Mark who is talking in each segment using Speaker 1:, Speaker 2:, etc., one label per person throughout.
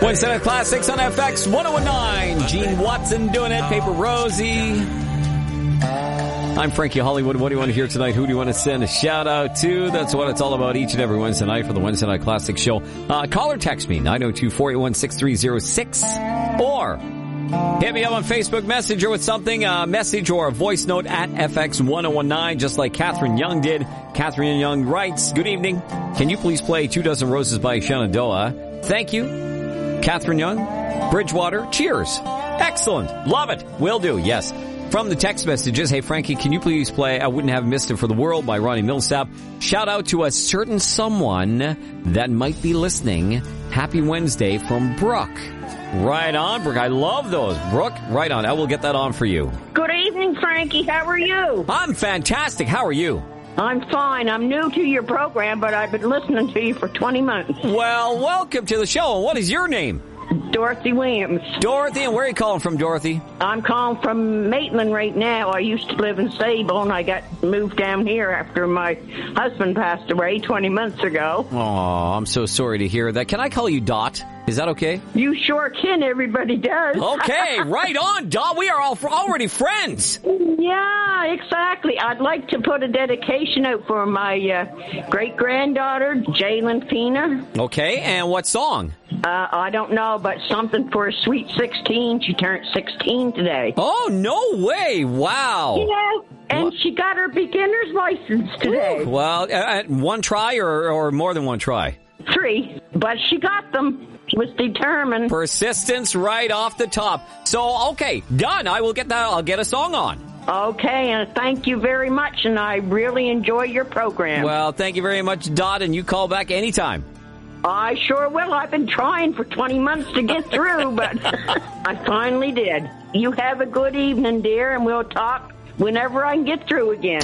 Speaker 1: Wednesday Night Classics on FX 1019. Gene Watson doing it. Paper Rosie. I'm Frankie Hollywood. What do you want to hear tonight? Who do you want to send a shout out to? That's what it's all about each and every Wednesday night for the Wednesday Night Classics show. Call or text me, 902-481-6306. Or hit me up on Facebook Messenger with something, a message or a voice note at FX1019, just like Catherine Young did. Catherine Young writes, good evening. Can you please play 2 Dozen Roses by Shenandoah? Thank you, Catherine Young. Bridgewater, cheers. Excellent. Love it. Will do, yes. From the text messages, hey, Frankie, can you please play I Wouldn't Have Missed It for the World by Ronnie Millsap? Shout out to a certain someone that might be listening. Happy Wednesday from Brooke. Right on, Brooke. I love those. Brooke, right on. I will get that on for you.
Speaker 2: Good evening, Frankie. How are you?
Speaker 1: I'm fantastic. How are you?
Speaker 2: I'm fine. I'm new to your program, but I've been listening to you for 20 months.
Speaker 1: Well, welcome to the show. What is your name?
Speaker 2: Dorothy Williams.
Speaker 1: Dorothy, and where are you calling from, Dorothy?
Speaker 2: I'm calling from Maitland right now. I used to live in Sable, and I got moved down here after my husband passed away 20 months ago.
Speaker 1: Oh, I'm so sorry to hear that. Can I call you Dot? Is that okay?
Speaker 2: You sure can. Everybody does.
Speaker 1: Okay, right on, Dot. We are all already friends.
Speaker 2: Yeah, exactly. I'd like to put a dedication out for my great-granddaughter, Jalen Pina.
Speaker 1: Okay, and what song?
Speaker 2: I don't know, but something for a sweet 16. She turned 16 today.
Speaker 1: Oh, no way. Wow.
Speaker 2: Yeah, and she got her beginner's license today.
Speaker 1: Ooh, well, one try or more than one try?
Speaker 2: 3, but she got them. She was determined.
Speaker 1: Persistence right off the top. So, okay, done. I will get that. I'll get a song on.
Speaker 2: Okay, and thank you very much, and I really enjoy your program.
Speaker 1: Well, thank you very much, Dot, and you call back anytime.
Speaker 2: I sure will. I've been trying for 20 months to get through, but I finally did. You have a good evening, dear, and we'll talk whenever I can get through again.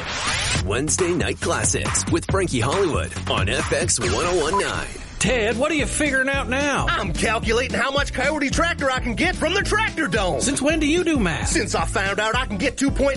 Speaker 3: Wednesday Night Classics with Frankie Hollywood on FX 1019.
Speaker 4: Ted, what are you figuring out now?
Speaker 5: I'm calculating how much Coyote Tractor I can get from the Tractor Dome.
Speaker 4: Since when do you do math?
Speaker 5: Since I found out I can get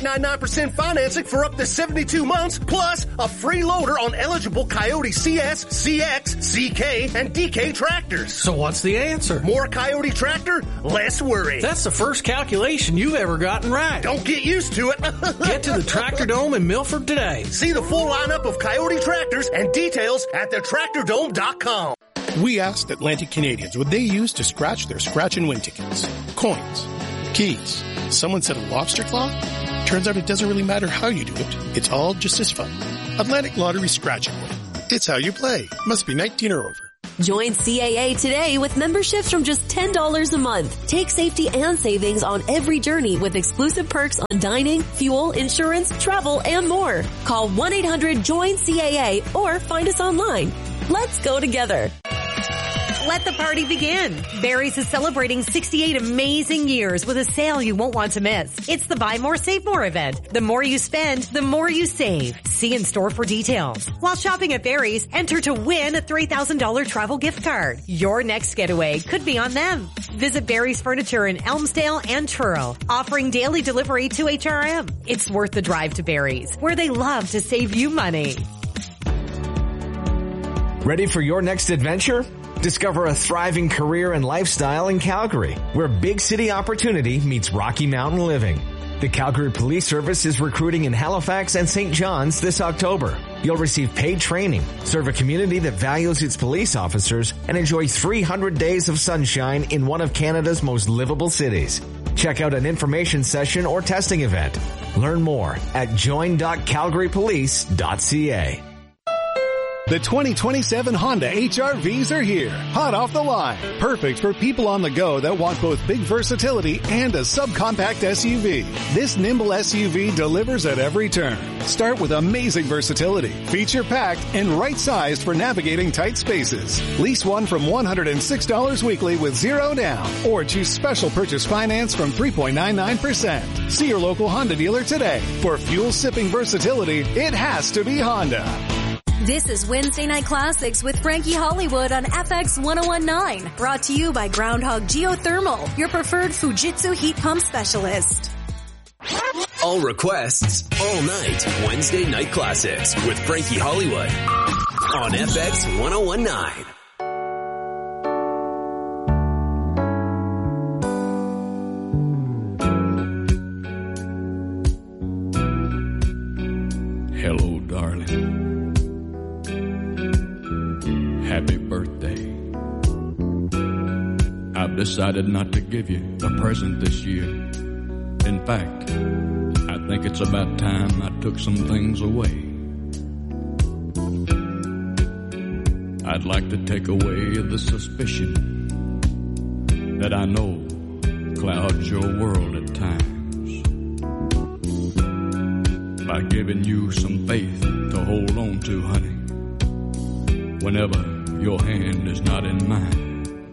Speaker 5: 2.99% financing for up to 72 months, plus a free loader on eligible Coyote CS, CX, CK, and DK tractors.
Speaker 4: So what's the answer?
Speaker 5: More Coyote Tractor, less worry.
Speaker 4: That's the first calculation you've ever gotten right.
Speaker 5: Don't get used to it.
Speaker 4: Get to the Tractor Dome in Milford today.
Speaker 5: See the full lineup of Coyote Tractors and details at thetractordome.com.
Speaker 6: We asked Atlantic Canadians what they use to scratch their scratch and win tickets. Coins. Keys. Someone said a lobster claw? Turns out it doesn't really matter how you do it. It's all just as fun. Atlantic Lottery Scratch and Win. It's how you play. Must be 19 or over.
Speaker 7: Join CAA today with memberships from just $10 a month. Take safety and savings on every journey with exclusive perks on dining, fuel, insurance, travel, and more. Call 1-800-JOIN-CAA or find us online. Let's go together.
Speaker 8: Let the party begin. Barry's is celebrating 68 amazing years with a sale you won't want to miss. It's the Buy More, Save More event. The more you spend, the more you save. See in store for details. While shopping at Barry's, enter to win a $3,000 travel gift card. Your next getaway could be on them. Visit Barry's Furniture in Elmsdale and Truro, offering daily delivery to HRM. It's worth the drive to Barry's, where they love to save you money.
Speaker 9: Ready for your next adventure? Discover a thriving career and lifestyle in Calgary, where big city opportunity meets Rocky Mountain living. The Calgary Police Service is recruiting in Halifax and St. John's this October. You'll receive paid training, serve a community that values its police officers, and enjoy 300 days of sunshine in one of Canada's most livable cities. Check out an information session or testing event. Learn more at join.calgarypolice.ca.
Speaker 10: The 2027 Honda HR-Vs are here, hot off the line. Perfect for people on the go that want both big versatility and a subcompact SUV. This nimble SUV delivers at every turn. Start with amazing versatility, feature-packed, and right-sized for navigating tight spaces. Lease one from $106 weekly with zero down, or choose special purchase finance from 3.99%. See your local Honda dealer today. For fuel-sipping versatility, it has to be Honda.
Speaker 7: This is Wednesday Night Classics with Frankie Hollywood on FX 1019. Brought to you by Groundhog Geothermal, your preferred Fujitsu heat pump specialist.
Speaker 3: All requests, all night. Wednesday Night Classics with Frankie Hollywood on FX 1019.
Speaker 11: happy birthday. I've decided not to give you a present this year. In fact, I think it's about time I took some things away. I'd like to take away the suspicion that I know clouds your world at times, by giving you some faith to hold on to, honey, whenever your hand is not in mine.